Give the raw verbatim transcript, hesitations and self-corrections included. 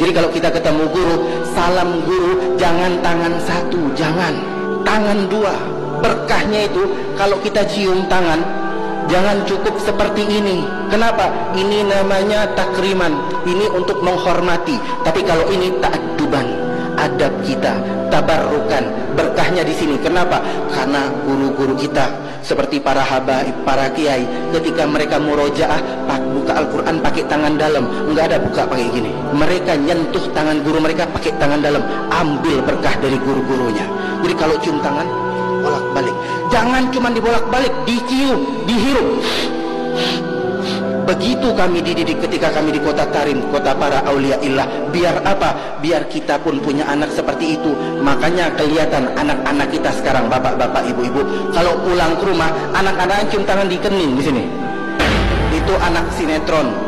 Jadi kalau kita ketemu guru, salam guru, jangan tangan satu, jangan tangan dua. Berkahnya itu kalau kita cium tangan, jangan cukup seperti ini. Kenapa? Ini namanya takriman, ini untuk menghormati. Tapi kalau ini ta'adduban, adab kita, tabarrukan, berkahnya di sini. Kenapa? Karena guru-guru kita seperti para habaib, para kiai, ketika mereka murojaah, buka Al-Quran pakai tangan dalam, enggak ada buka pakai gini. Mereka nyentuh tangan guru mereka pakai tangan dalam, ambil berkah dari guru-gurunya. Jadi kalau cium tangan, bolak-balik. Jangan cuma dibolak-balik, dicium, dihirup. Begitu kami dididik ketika kami di kota Tarim, kota para aulia illah. Biar apa? Biar kita pun punya anak seperti itu. Makanya kelihatan anak-anak kita sekarang, bapak-bapak, ibu-ibu, kalau pulang ke rumah, anak-anak cium tangan di kening di sini. Itu anak sinetron.